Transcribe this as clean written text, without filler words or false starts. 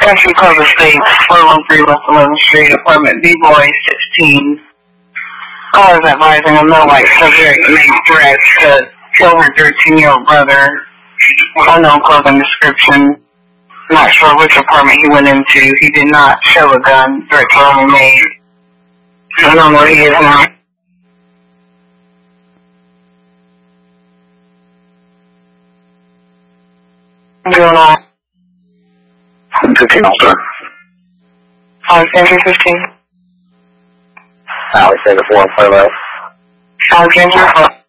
Country Club Estates, 413 West 11th Street, apartment B-Boy 16. Callers advising a middle-white subject made threats to kill her 13-year-old brother. Unknown clothing description. Not sure which apartment he went into. He did not show a gun. Threats were only made. I don't know where he is now. What's going on? 15 Ulster. Alexander 15. Alexander 4 on play left. Alexander 4.